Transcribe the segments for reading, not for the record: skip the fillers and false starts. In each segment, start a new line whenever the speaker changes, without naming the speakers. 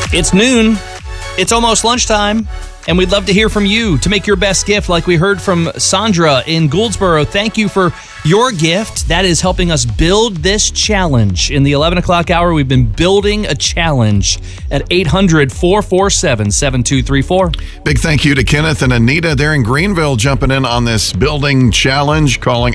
It's noon. It's almost lunchtime. And we'd love to hear from you to make your best gift, like we heard from Sandra in Gouldsboro. Thank you for your gift. That is helping us build this challenge. In the 11 o'clock hour, we've been building a challenge at 800-447-7234.
Big thank you to Kenneth and Anita. They're in Greenville jumping in on this building challenge, calling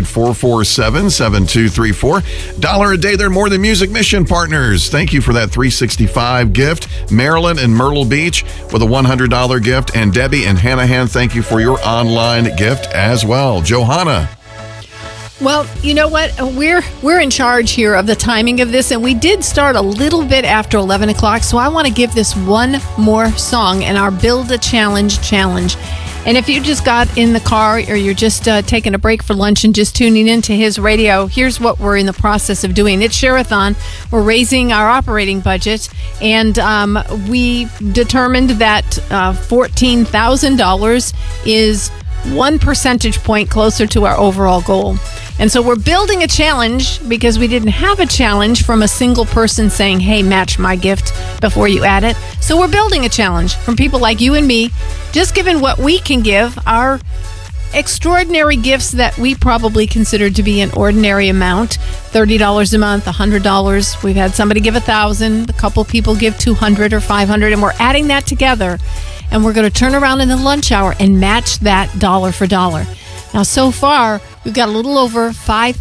800-447-7234. $1 a day. They're More Than Music mission partners. Thank you for that 365 gift. Marilyn in Myrtle Beach with a $100 gift. And Debbie in Hanahan, thank you for your online gift as well. Johanna.
Well, you know what? We're in charge here of the timing of this, and we did start a little bit after 11 o'clock, so I want to give this one more song in our Build a Challenge. And if you just got in the car or you're just taking a break for lunch and just tuning into his radio, here's what we're in the process of doing. It's Share-a-thon. We're raising our operating budget, and we determined that $14,000 is 1 percentage point closer to our overall goal. And so we're building a challenge because we didn't have a challenge from a single person saying, hey, match my gift before you add it. So we're building a challenge from people like you and me, just given what we can give, our extraordinary gifts that we probably consider to be an ordinary amount, $30 a month, $100. We've had somebody give $1,000, a couple people give $200 or $500, and we're adding that together. And we're going to turn around in the lunch hour and match that dollar for dollar. Now, so far, we've got a little over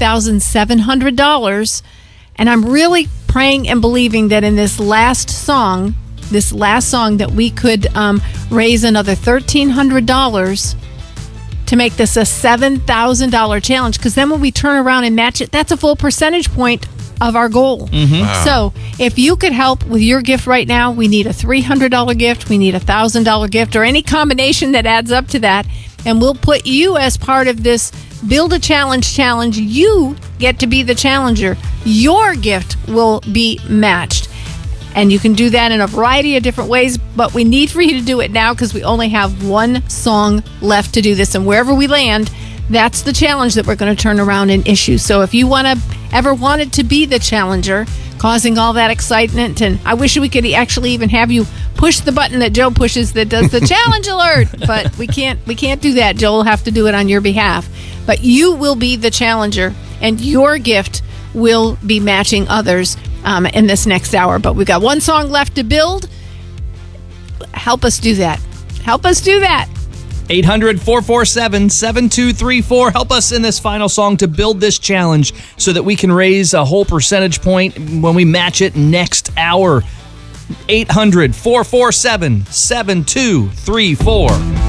$5,700. And I'm really praying and believing that in this last song that we could raise another $1,300 to make this a $7,000 challenge. Because then when we turn around and match it, that's a full percentage point of our goal.
Mm-hmm.
Wow.
So if you could help with your gift right now, we need a $300 gift, we need a $1,000 gift, or any combination that adds up to that, and we'll put you as part of this Build a Challenge. You get to be the challenger. Your gift will be matched. And you can do that in a variety of different ways, but we need for you to do it now because we only have one song left to do this. And wherever we land, that's the challenge that we're going to turn around and issue. So if you ever wanted to be the challenger, causing all that excitement, and I wish we could actually even have you push the button that Joe pushes that does the challenge alert, but we can't do that. Joe will have to do it on your behalf. But you will be the challenger, and your gift will be matching others in this next hour. But we've got one song left to build. Help us do that.
800-447-7234. Help us in this final song to build this challenge so that we can raise a whole percentage point when we match it next hour. 800-447-7234.